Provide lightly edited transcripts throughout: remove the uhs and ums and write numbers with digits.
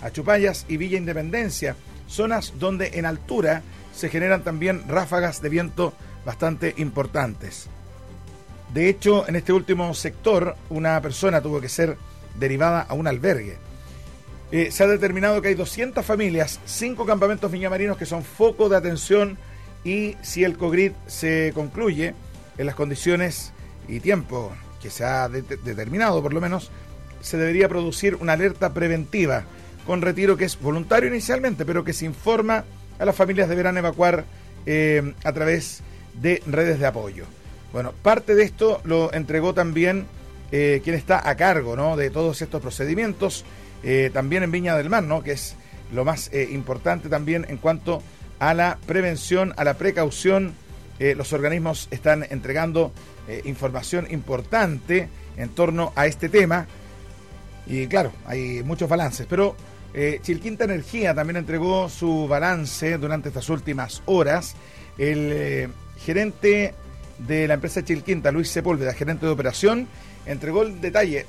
Achupallas y Villa Independencia, zonas donde en altura se generan también ráfagas de viento bastante importantes. De hecho, en este último sector, una persona tuvo que ser derivada a un albergue. Se ha determinado que hay 200 familias, 5 campamentos viñamarinos que son foco de atención, y si el COGRID se concluye en las condiciones y tiempo que se ha determinado, por lo menos, se debería producir una alerta preventiva con retiro que es voluntario inicialmente, pero que se informa a las familias deberán evacuar a través de redes de apoyo. Bueno, parte de esto lo entregó también quien está a cargo, ¿no?, de todos estos procedimientos, también en Viña del Mar, ¿no?, que es lo más importante también en cuanto a la prevención, a la precaución. Los organismos están entregando información importante en torno a este tema y claro, hay muchos balances, pero Chilquinta Energía también entregó su balance durante estas últimas horas. El gerente de la empresa Chilquinta, Luis Sepúlveda, gerente de operación, entregó el detalle: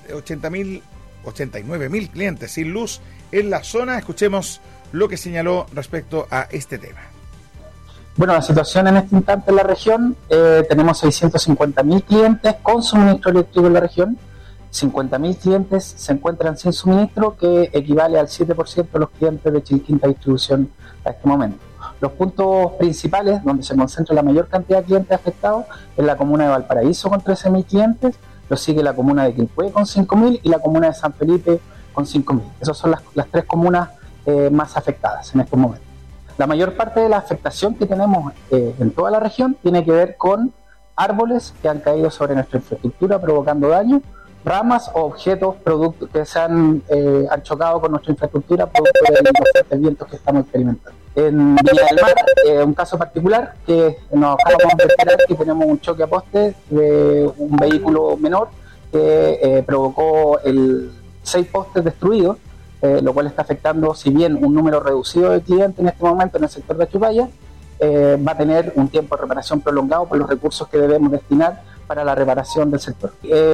89.000 clientes sin luz en la zona. Escuchemos lo que señaló respecto a este tema. Bueno, la situación en este instante en la región, tenemos 650.000 clientes con suministro eléctrico en la región. 50.000 clientes se encuentran sin suministro, que equivale al 7% de los clientes de Chilquinta Distribución a este momento. Los puntos principales donde se concentra la mayor cantidad de clientes afectados es la comuna de Valparaíso con 13.000 clientes, lo sigue la comuna de Quilpué con 5.000 y la comuna de San Felipe con 5.000. Esas son las tres comunas más afectadas en este momento. La mayor parte de la afectación que tenemos en toda la región tiene que ver con árboles que han caído sobre nuestra infraestructura provocando daño, ramas o objetos, productos que se han chocado con nuestra infraestructura producto de los fuertes vientos que estamos experimentando. En Viña del Mar, un caso particular que nos acabamos de enterar que tenemos un choque a poste de un vehículo menor que provocó 6 postes destruidos, lo cual está afectando, si bien un número reducido de clientes en este momento en el sector de Achupalla, va a tener un tiempo de reparación prolongado por los recursos que debemos destinar para la reparación del sector.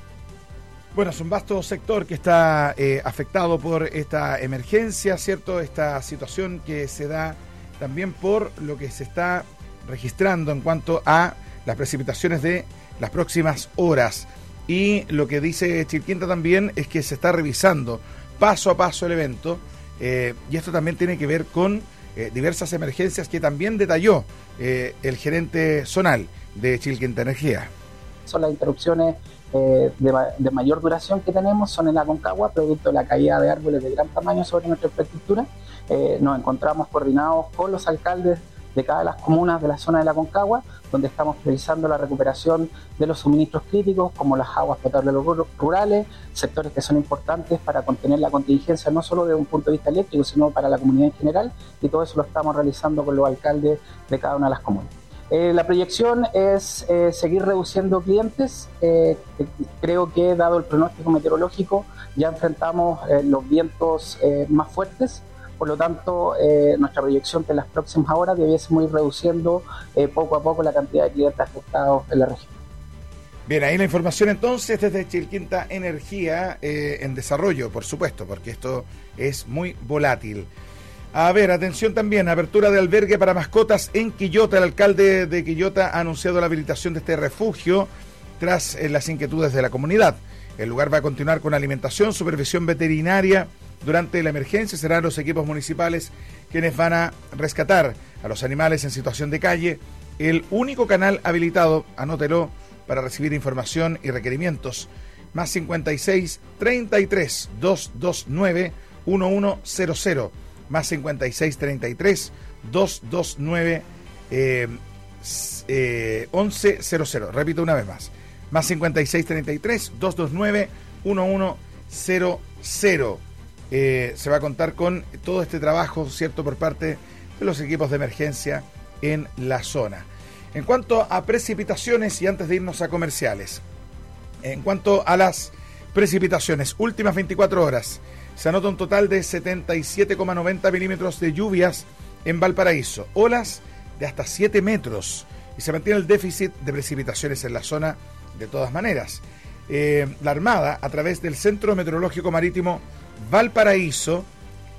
Bueno, es un vasto sector que está afectado por esta emergencia, ¿cierto? Esta situación que se da también por lo que se está registrando en cuanto a las precipitaciones de las próximas horas. Y lo que dice Chilquinta también es que se está revisando paso a paso el evento, y esto también tiene que ver con diversas emergencias que también detalló el gerente zonal de Chilquinta Energía. Son las interrupciones de mayor duración que tenemos, son en la Aconcagua, producto de la caída de árboles de gran tamaño sobre nuestra infraestructura. Nos encontramos coordinados con los alcaldes de cada de las comunas de la zona de la Aconcagua, donde estamos priorizando la recuperación de los suministros críticos, como las aguas potables rurales, sectores que son importantes para contener la contingencia, no solo desde un punto de vista eléctrico, sino para la comunidad en general, y todo eso lo estamos realizando con los alcaldes de cada una de las comunas. La proyección es seguir reduciendo clientes. Creo que, dado el pronóstico meteorológico, ya enfrentamos los vientos más fuertes. Por lo tanto, nuestra proyección que en las próximas horas debiésemos ir reduciendo poco a poco la cantidad de clientes afectados en la región. Bien, ahí la información entonces desde Chilquinta Energía, en desarrollo, por supuesto, porque esto es muy volátil. A ver, atención también, apertura de albergue para mascotas en Quillota. El alcalde de Quillota ha anunciado la habilitación de este refugio tras las inquietudes de la comunidad. El lugar va a continuar con alimentación, supervisión veterinaria. Durante la emergencia serán los equipos municipales quienes van a rescatar a los animales en situación de calle. El único canal habilitado, anótelo, para recibir información y requerimientos, más 56 33 229 1100, más 56 33 229 1100. Repito una vez más 56 33 229 1100. Se va a contar con todo este trabajo, ¿cierto?, por parte de los equipos de emergencia en la zona. En cuanto a precipitaciones, y antes de irnos a comerciales, en cuanto a las precipitaciones, últimas 24 horas, se anota un total de 77,90 milímetros de lluvias en Valparaíso, olas de hasta 7 metros, y se mantiene el déficit de precipitaciones en la zona de todas maneras. La Armada, a través del Centro Meteorológico Marítimo Valparaíso,